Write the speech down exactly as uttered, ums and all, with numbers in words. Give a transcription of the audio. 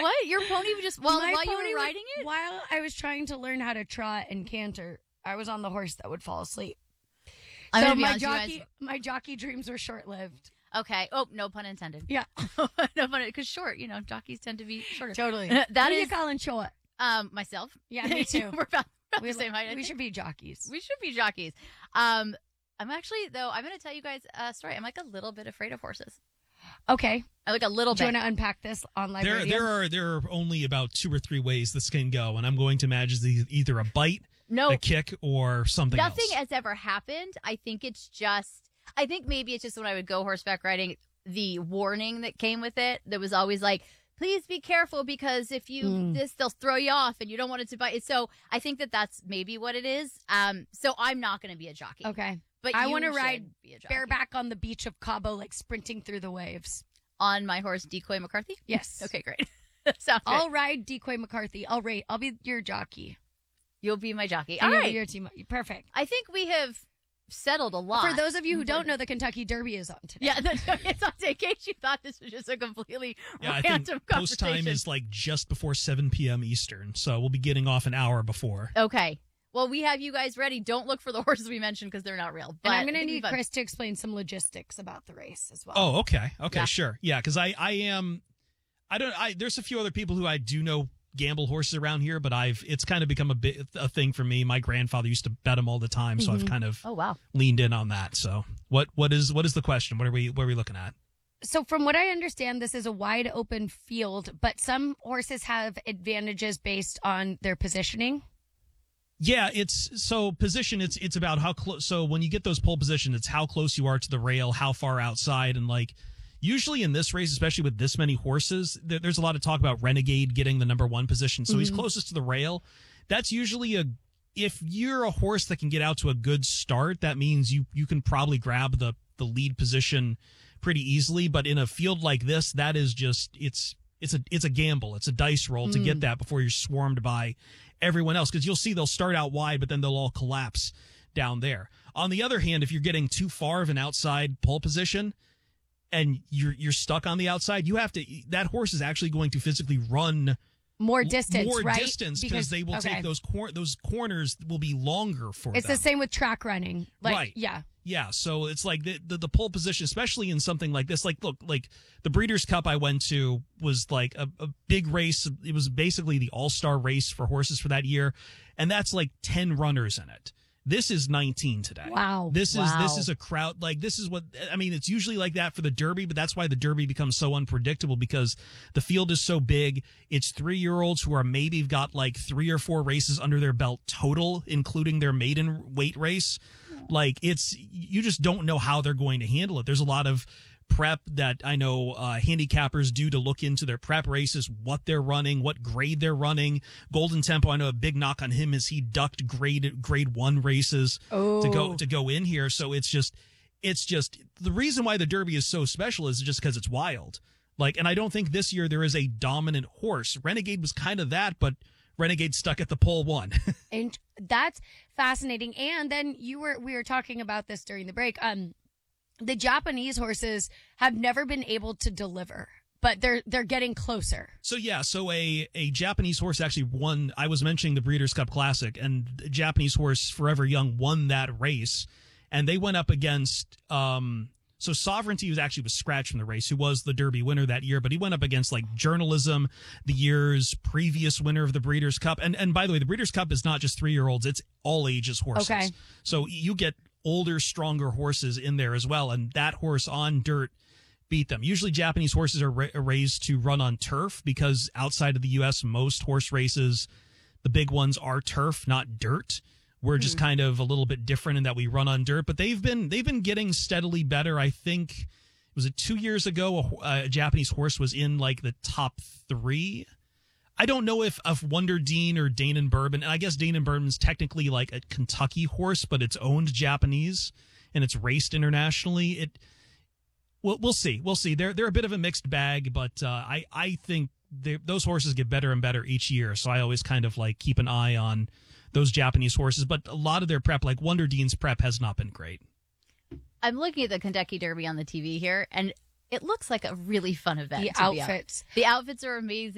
What? Your pony just while, My while you pony were would- riding it? While I was trying to learn how to trot and canter, I was on the horse that would fall asleep. I'm so gonna be my honest, you jockey, guys- my jockey dreams were short-lived. Okay. Oh, no pun intended. Yeah, No pun because short. You know, jockeys tend to be shorter. totally. That Who is you calling short? um myself. Yeah, me too. We're about, about We, the same height. I we think. should be jockeys. We should be jockeys. Um, I'm actually though. I'm going to tell you guys a story. I'm like a little bit afraid of horses. Okay. I like a little Do you bit. want to unpack this on live There, radio? there are there are only about two or three ways this can go, and I'm going to imagine the- either a bite, no, a kick, or something nothing else. has ever happened. I think it's just. I think maybe it's just when I would go horseback riding, the warning that came with it. There was always like, please be careful because if you Mm. this, they'll throw you off, and you don't want it to bite. So I think that that's maybe what it is. Um, so I'm not going to be a jockey. Okay. But I you wanna should ride be a jockey. Bareback on the beach of Cabo, like sprinting through the waves. On my horse, Decoy McCarthy. Yes. Okay, great. Sounds good. I'll ride Decoy McCarthy. I'll rate. I'll be your jockey. You'll be my jockey. And All you'll right. be your team. Perfect. I think we have settled a lot. For those of you who don't know, the Kentucky Derby is on today. Yeah, the, it's on in case you thought this was just a completely Yeah, I random think post conversation. time is like just before seven p.m. Eastern, so we'll be getting off an hour before. Okay. Well, we have you guys ready. Don't look for the horses we mentioned because they're not real. But And I'm I going to think it'll need be fun. Chris to explain some logistics about the race as well. Oh, okay, okay, Yeah. sure, yeah, because I, I am, I don't, I there's a few other people who I do know gamble horses around here, but I've it's kind of become a bit a thing for me. My grandfather used to bet them all the time, so I've kind of Oh, wow. leaned in on that. So what what is what is the question? What are we what are we looking at? So from what I understand, this is a wide open field, but some horses have advantages based on their positioning. Yeah, it's so position. It's it's about how close. So when you get those pole position, it's how close you are to the rail, how far outside, and like usually in this race, especially with this many horses, there, there's a lot of talk about Renegade getting the number one position. So he's closest to the rail. That's usually a if you're a horse that can get out to a good start, that means you you can probably grab the the lead position pretty easily. But in a field like this, that is just it's. It's a it's a gamble. It's a dice roll to get that before you're swarmed by everyone else. Because you'll see they'll start out wide, but then they'll all collapse down there. On the other hand, if you're getting too far of an outside pole position and you're you're stuck on the outside, you have to. That horse is actually going to physically run More distance, more right? distance because they will okay. take those cor- those corners will be longer for It's them. the same with track running. Like, Right. Yeah. Yeah, so it's like the, the the pole position, especially in something like this. Like, look, like the Breeders' Cup I went to was like a, a big race. It was basically the all-star race for horses for that year, and that's like ten runners in it. This is nineteen today. Wow. This is Wow. this is a crowd. Like, this is what I mean. It's usually like that for the Derby, but that's why the Derby becomes so unpredictable because the field is so big. It's three-year-olds who are maybe got like three or four races under their belt total, including their maiden weight race. Like, it's, you just don't know how they're going to handle it. There's a lot of prep that I know uh, handicappers do to look into their prep races, what they're running, what grade they're running. Golden Tempo, I know a big knock on him is he ducked grade grade one races Oh. to go to go in here. So it's just, it's just the reason why the Derby is so special is just because it's wild. Like, and I don't think this year there is a dominant horse. Renegade was kind of that, but Renegade stuck at the pole one. And that's fascinating. And then you were we were talking about this during the break. Um, the Japanese horses have never been able to deliver, but they're they're getting closer. So yeah, so a, a Japanese horse actually won. I was mentioning the Breeders' Cup Classic, and the Japanese horse Forever Young won that race, and they went up against. Um, so Sovereignty was actually was scratched from the race, who was the Derby winner that year, but he went up against like Journalism, the year's previous winner of the Breeders' Cup, and and by the way, the Breeders' Cup is not just three year olds; it's all ages horses. Okay. So you get older, stronger horses in there as well, and that horse on dirt beat them. Usually Japanese horses are, ra- are raised to run on turf because outside of the U S, most horse races, the big ones are turf, not dirt. We're just kind of a little bit different in that we run on dirt, but they've been, they've been getting steadily better. I think, was it two years ago, a, a Japanese horse was in like the top three. I don't know if of Wonder Dean or Dane and Bourbon, and I guess Dane and Bourbon's technically like a Kentucky horse, but it's owned Japanese and it's raced internationally. It, We'll, we'll see. We'll see. They're they're a bit of a mixed bag, but uh, I I think those horses get better and better each year. So I always kind of like keep an eye on those Japanese horses. But a lot of their prep, like Wonder Dean's prep, has not been great. I'm looking at the Kentucky Derby on the T V here, and it looks like a really fun event. The to be at. outfits. The outfits are amazing.